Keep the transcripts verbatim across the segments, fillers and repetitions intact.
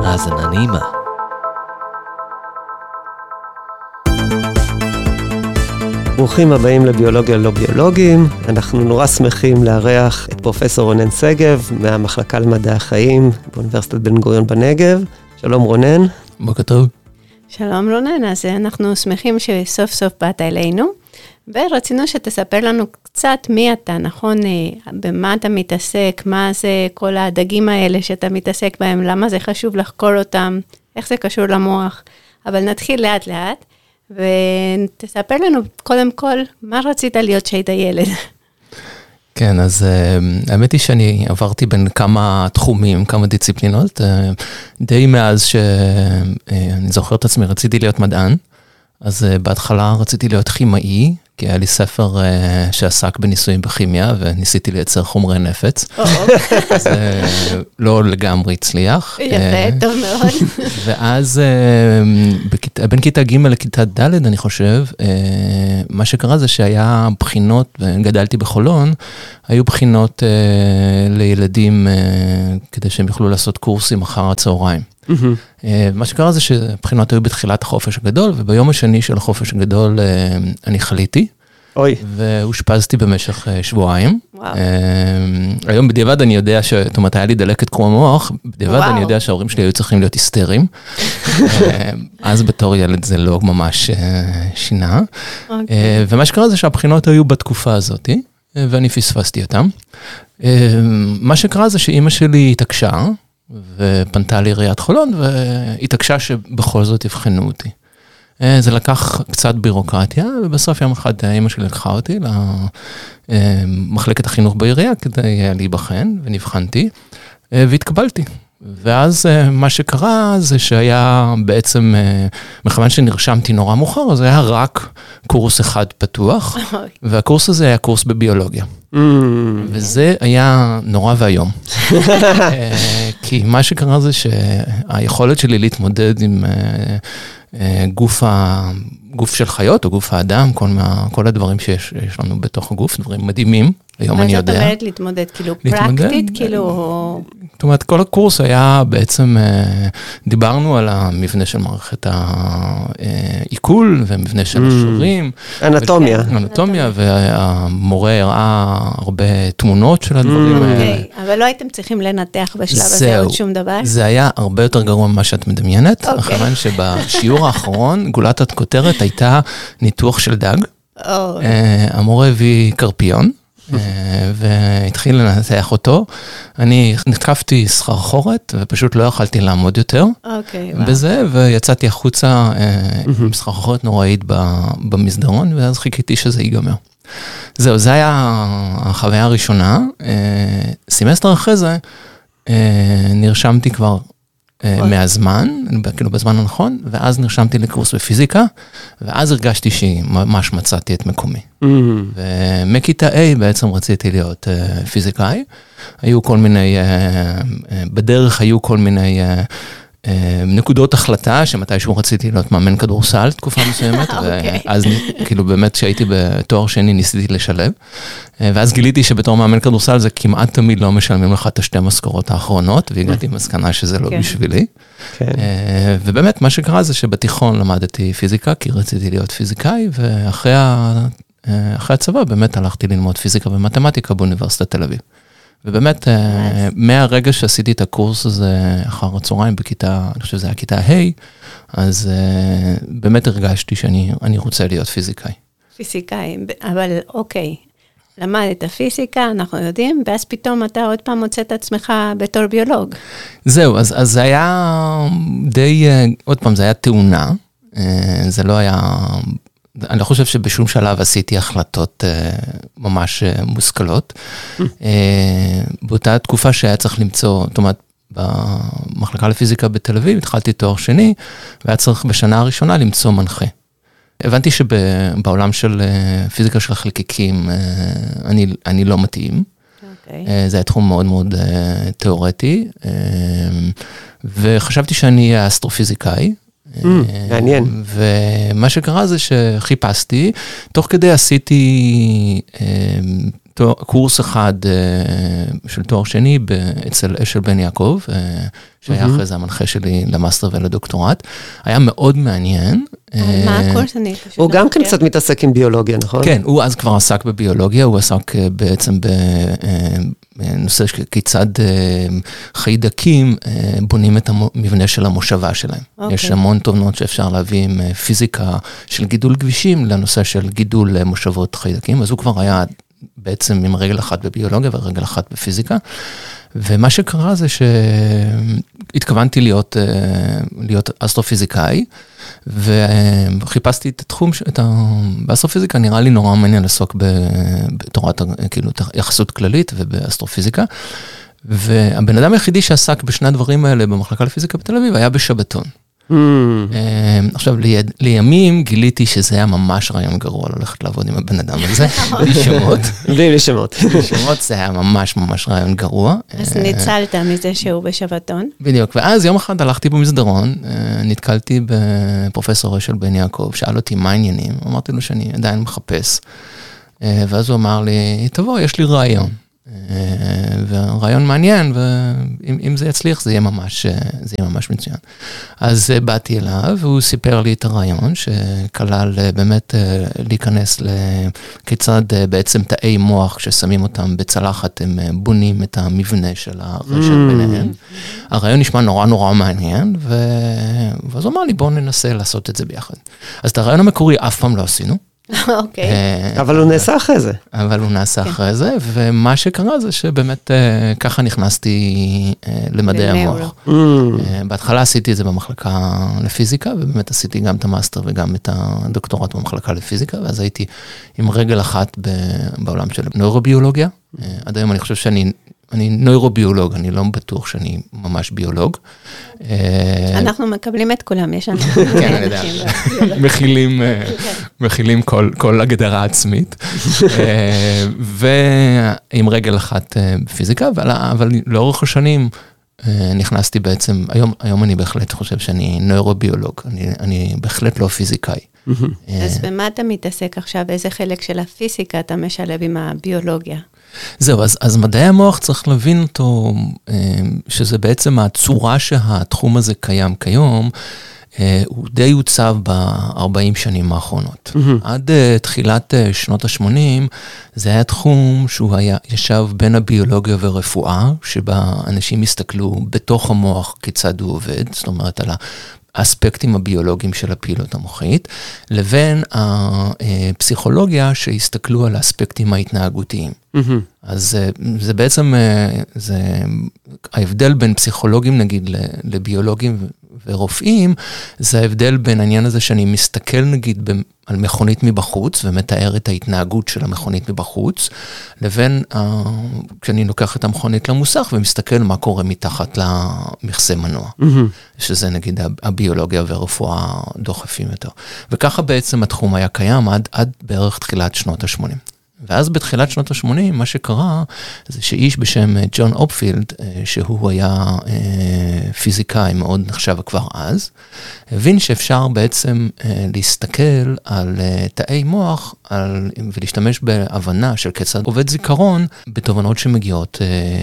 האזנה נעימה. ברוכים הבאים לביולוגיה לא ביולוגים. אנחנו נורא שמחים לארח את פרופסור רונן שגב מהמחלקה למדעי החיים באוניברסיטת בן גוריון בנגב. שלום רונן. בוקר טוב. שלום רונן, אז אנחנו שמחים שסוף סוף באת אלינו, ורצינו שתספר לנו קצת מי אתה, נכון? במה אתה מתעסק, מה זה כל הדגים האלה שאתה מתעסק בהם, למה זה חשוב לחקור אותם, איך זה קשור למוח, אבל נתחיל לאט לאט, ותספר לנו קודם כל, מה רצית להיות שהיית ילד? כן, אז uh, האמת היא שאני עברתי בין כמה תחומים, כמה דיסציפלינות, uh, די מאז שאני uh, זוכר את עצמי, רציתי להיות מדען, אז uh, בהתחלה רציתי להיות כימאי, כי היה לי ספר uh, שעסק בניסויים בכימיה, וניסיתי לייצר חומרי נפץ. זה לא לגמרי הצליח. יפה, טוב מאוד. ואז uh, בין כיתה ג' לכיתה ד', אני חושב, uh, מה שקרה זה שהיה בחינות, גדלתי בחולון, היו בחינות uh, לילדים, uh, כדי שהם יוכלו לעשות קורסים אחר הצהריים. Mm-hmm. מה שקרה זה שבחינות היו בתחילת החופש הגדול, וביום השני של החופש הגדול אני חליתי, אוי. והושפזתי במשך שבועיים. וואו. היום בדיעבד אני יודע ש... זאת אומרת, היה לי דלקת קרום המוח, בדיעבד אני יודע שההורים שלי היו צריכים להיות היסטריים. אז בתור ילד זה לא ממש שינה. Okay. ומה שקרה זה שהבחינות היו בתקופה הזאת, ואני פספסתי אותם. מה שקרה זה שאמא שלי התעקשה, ופנתה לעיריית חולון, והתעקשה שבכל זאת יבחנו אותי. זה לקח קצת בירוקרטיה, ובסוף יום אחד אמא שלי לקחה אותי למחלקת החינוך בעירייה, כדי להיבחן, ונבחנתי, והתקבלתי. ואז מה שקרה זה שהיה בעצם, מכיוון שנרשמתי נורא מאוחר, אז היה רק קורס אחד פתוח, והקורס הזה היה קורס בביולוגיה. וזה היה נורא והיום. כי מה שקרה זה שהיכולת שלי להתמודד עם גוף, גוף של חיות או גוף האדם, כל, מה, כל הדברים שיש לנו בתוך הגוף, דברים מדהימים, היום אני יודע. מה זאת אומרת להתמודד? כאילו פרקטית? כאילו... זאת אומרת, כל הקורס היה בעצם, דיברנו על המבנה של מערכת העיכול, ומבנה של השרירים. אנטומיה. אנטומיה, והמורה הראה הרבה תמונות של הדברים האלה. אבל לא הייתם צריכים לנתח בשלב הזה עוד שום דבר? זה היה הרבה יותר גרוע ממה שאת מדמיינת, מכיוון שבשיעור האחרון, גולת הכותרת הייתה ניתוח של דג. המורה הביא קרפיון. והתחיל לנתח אותו, אני נתקפתי סחרחורת, ופשוט לא יכלתי לעמוד יותר בזה, ויצאתי החוצה עם סחרחורת נוראית במסדרון, ואז חיכיתי שזה ייגמר. זהו, זה היה החוויה הראשונה. סמסטר אחרי זה, נרשמתי כבר מהזמן, כאילו בזמן הנכון, ואז נרשמתי לקורס בפיזיקה, ואז הרגשתי שממש מצאתי את מקומי. ומכיתה A בעצם רציתי להיות פיזיקאי, היו כל מיני, בדרך היו כל מיני נקודות החלטה, שמתישהו רציתי להיות מאמן כדורסל, תקופה מסוימת, ואז כאילו באמת כשהייתי בתואר שני ניסיתי לשלב, ואז גיליתי שבתור מאמן כדורסל זה כמעט תמיד לא משלמים לך את השתי משכורות האחרונות, והגעתי מסקנה שזה לא בשבילי. ובאמת מה שקרה זה שבתיכון למדתי פיזיקה, כי רציתי להיות פיזיקאי, ואחרי הצבא באמת הלכתי ללמוד פיזיקה ומתמטיקה באוניברסיטת תל אביב. ובאמת, מהרגע שעשיתי את הקורס הזה אחר הצהריים בכיתה, אני חושב שזה היה כיתה ה', אז באמת הרגשתי שאני רוצה להיות פיזיקאי. פיזיקאי, אבל אוקיי, למדת פיזיקה, אנחנו יודעים, ואז פתאום אתה עוד פעם מוצא את עצמך בתור ביולוג. זהו, אז, אז זה היה די, עוד פעם, זה היה תאונה, זה לא היה... אני לא חושב שבשום שלב עשיתי החלטות ממש מושכלות. באותה תקופה שהיה צריך למצוא, זאת אומרת, במחלקה לפיזיקה בתל אביב, התחלתי תואר שני, והיה צריך בשנה הראשונה למצוא מנחה. הבנתי שבעולם של פיזיקה של החלקיקים, אני, אני לא מתאים. זה היה תחום מאוד מאוד תיאורטי, וחשבתי שאני אהיה אסטרופיזיקאי, מעניין. ומה שקרה זה שחיפשתי, תוך כדי עשיתי קורס אחד של תואר שני אצל אשל בן יעקב, שהיה אחרי זה המנחה שלי למאסטר ולדוקטורט. היה מאוד מעניין. מה הקורס? אני פשוט... הוא גם כן קצת מתעסק עם ביולוגיה, נכון? כן, הוא אז כבר עסק בביולוגיה, הוא עסק בעצם בנושא כיצד חיידקים בונים את המבנה של המושבה שלהם. יש המון תובנות שאפשר להביא עם פיזיקה של גידול כבישים לנושא של גידול מושבות חיידקים, אז הוא כבר היה בעצם עם רגל אחת בביולוגיה ורגל אחת בפיזיקה, ומה שקרה זה שהתכוונתי להיות, להיות אסטרופיזיקאי, וחיפשתי את התחום, את האסטרופיזיקה נראה לי נורא מעניין לעסוק בתורת, כאילו, יחסות כללית ובאסטרופיזיקה, והבן אדם היחידי שעסק בשני הדברים האלה במחלקה לפיזיקה בתל אביב היה בשבתון. עכשיו, לימים גיליתי שזה היה ממש רעיון גרוע ללכת לעבוד עם הבן אדם הזה, בלי שמות. בלי שמות. בלי שמות, זה היה ממש ממש רעיון גרוע. אז ניצלת מזה שהוא בשבתון. בדיוק, ואז יום אחד הלכתי במסדרון, נתקלתי בפרופסור אשל בן יעקב, שאל אותי מה העניינים, אמרתי לו שאני עדיין מחפש, ואז הוא אמר לי, תבוא, יש לי רעיון. ורעיון מעניין, ואם זה יצליח, זה יהיה ממש, זה יהיה ממש מצוין. אז באתי אליו, והוא סיפר לי את הרעיון, שכלל באמת להיכנס לכיצד בעצם תאי מוח, כששמים אותם בצלחת, הם בונים את המבנה של הרשת ביניהם. הרעיון נשמע נורא נורא מעניין, ואז הוא אמר לי, בואו ננסה לעשות את זה ביחד. אז את הרעיון המקורי אף פעם לא עשינו, אוקיי. אבל הוא נעשה אחרי זה. אבל הוא נעשה אחרי זה, ומה שקרה זה שבאמת ככה נכנסתי למדעי המוח. בהתחלה עשיתי את זה במחלקה לפיזיקה, ובאמת עשיתי גם את המאסטר וגם את הדוקטורט במחלקה לפיזיקה, ואז הייתי עם רגל אחת בעולם של נוירוביולוגיה. עד היום אני חושב שאני... אני נוירוביולוג, אני לא בטוח שאני ממש ביולוג. אנחנו מקבלים את כולם, יש לנו. כן, אני יודע. מכילים, מכילים כל, כל הגדרה עצמית. ועם רגל אחת בפיזיקה, אבל, אבל לאורך השנים נכנסתי בעצם, היום, היום אני בהחלט חושב שאני נוירוביולוג, אני, אני בהחלט לא פיזיקאי. אז במה אתה מתעסק עכשיו? איזה חלק של הפיזיקה אתה משלב עם הביולוגיה? זהו, אז, אז מדעי המוח צריך להבין אותו, שזה בעצם הצורה שהתחום הזה קיים כיום, הוא די הוצב ב-ארבעים שנים האחרונות. Mm-hmm. עד uh, תחילת uh, שנות ה-שמונים, זה היה תחום שהוא היה, ישב בין הביולוגיה ורפואה, שבה אנשים הסתכלו בתוך המוח כיצד הוא עובד, זאת אומרת על האספקטים הביולוגיים של הפעילות המוחית, לבין הפסיכולוגיה שהסתכלו על האספקטים ההתנהגותיים. Mm-hmm. אז זה בעצם, זה, ההבדל בין פסיכולוגים נגיד לביולוגים ורופאים, זה ההבדל בין העניין הזה שאני מסתכל נגיד על מכונית מבחוץ, ומתאר את ההתנהגות של המכונית מבחוץ, לבין כשאני לוקח את המכונית למוסך, ומסתכל מה קורה מתחת למכסה מנוע. Mm-hmm. שזה נגיד הביולוגיה והרפואה דוחפים יותר. וככה בעצם התחום היה קיים עד, עד בערך תחילת שנות ה-שמונים. ואז בתחילת שנות ה-שמונים, מה שקרה, זה שאיש בשם ג'ון אופפילד, שהוא היה פיזיקאי מאוד נחשב כבר אז, הבין שאפשר בעצם להסתכל על תאי מוח, על, ולהשתמש בהבנה של כיצד עובד זיכרון, בתובנות שמגיעות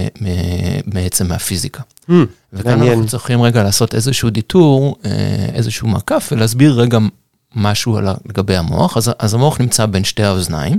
בעצם מהפיזיקה. Mm, וכאן מעניין. אנחנו צריכים רגע לעשות איזשהו דיטור, איזשהו מקף, ולהסביר רגע משהו על, לגבי המוח. אז, אז המוח נמצא בין שתי האוזניים,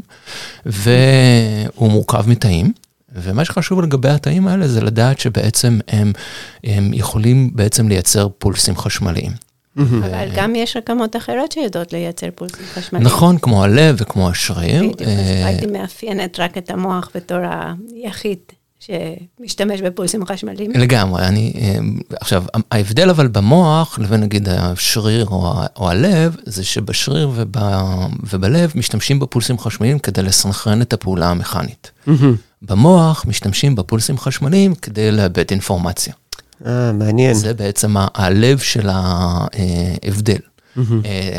והוא מורכב מתאים, ומה שחשוב לגבי התאים האלה זה לדעת שבעצם הם, הם יכולים בעצם לייצר פולסים חשמליים. אבל גם יש רקמות אחרות שיודעות לייצר פולסים חשמליים. נכון, כמו הלב וכמו השריר. בדיוק, אז הייתי מאפיינת רק את המוח בתור היחיד שמשתמש בפולסים חשמליים. לגמרי, אני, עכשיו, ההבדל אבל במוח, לבין נגיד השריר או, או הלב, זה שבשריר וב, ובלב משתמשים בפולסים חשמליים כדי לסנכרן את הפעולה המכנית. במוח משתמשים בפולסים חשמליים כדי לאבד אינפורמציה. אה, מעניין. זה בעצם הלב של ההבדל.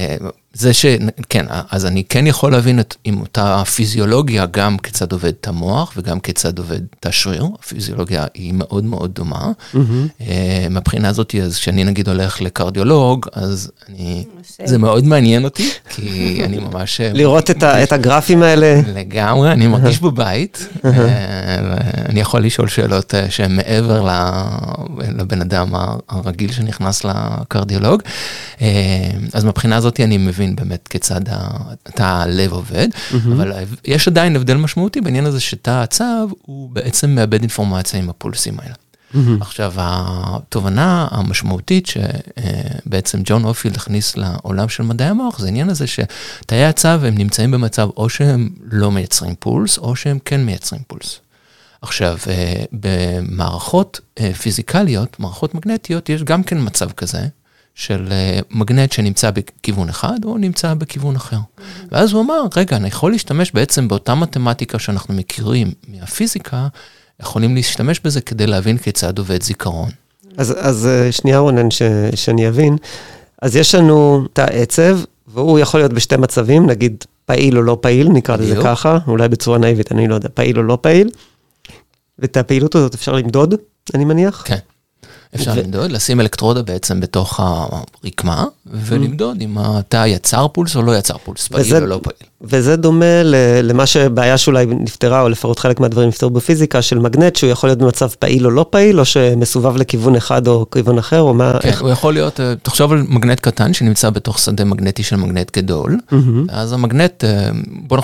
זה ש... כן, אז אני כן יכול להבין את, עם אותה פיזיולוגיה, גם כיצד עובד את המוח, וגם כיצד עובד את השריר. הפיזיולוגיה היא מאוד מאוד דומה. Mm-hmm. מבחינה הזאת, אז כשאני נגיד הולך לקרדיולוג, אז אני... זה מאוד מעניין אותי, כי אני ממש... לראות את, ה, את הגרפים האלה. לגמרי, אני מרגיש בבית. אני יכול לשאול שאלות שהן מעבר לבן אדם הרגיל שנכנס לקרדיולוג. אז מבחינה הזאת אני מבין באמת כיצד תא הלב עובד, אבל יש עדיין הבדל משמעותי בעניין הזה שתא העצב הוא בעצם מאבד אינפורמציה עם הפולסים האלה. עכשיו, התובנה המשמעותית שבעצם ג'ון אופילד הכניס לעולם של מדעי המוח, זה העניין הזה שתאי העצב הם נמצאים במצב או שהם לא מייצרים פולס, או שהם כן מייצרים פולס. עכשיו, במערכות פיזיקליות, מערכות מגנטיות, יש גם כן מצב כזה, של מגנט שנמצא בכיוון אחד, או נמצא בכיוון אחר. ואז הוא אמר, רגע, אני יכול להשתמש בעצם באותה מתמטיקה שאנחנו מכירים מהפיזיקה, יכולים להשתמש בזה כדי להבין כיצד עובד זיכרון. אז, אז שנייה רונן, ש, שאני אבין. אז יש לנו תא עצב, והוא יכול להיות בשתי מצבים, נגיד פעיל או לא פעיל, נקרא לזה ככה, אולי בצורה נאיבית, אני לא יודע, פעיל או לא פעיל. ואת הפעילות הזאת אפשר למדוד, אני מניח? כן. אפשר למדוד, לשים אלקטרודה בעצם בתוך הרקמה, ולמדוד אם התא יצר פולס או לא יצר פולס, פעיל או לא פעיל. וזה דומה למה שבעיה שאולי נפתרה, או לפחות חלק מהדברים נפתרו בפיזיקה, של מגנט, שהוא יכול להיות במצב פעיל או לא פעיל, או שמסובב לכיוון אחד או כיוון אחר, או מה... כן, הוא יכול להיות, תחשוב על מגנט קטן, שנמצא בתוך שדה מגנטי של מגנט גדול, אז המגנט, בוא